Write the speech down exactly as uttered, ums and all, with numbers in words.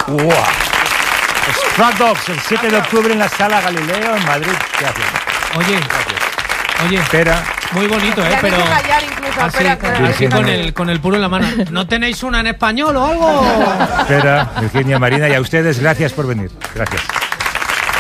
¡Wow! Stray Dogs, el siete de octubre en la Sala Galileo, en Madrid. Gracias. Oye, Gracias. oye. Espera. Muy bonito, ¿eh? Ya Pero... callar incluso, así, espera, así con, el, con el puro en la mano. ¿No tenéis una en español o algo? Espera, Virginia, Marina, y a ustedes, gracias por venir. Gracias.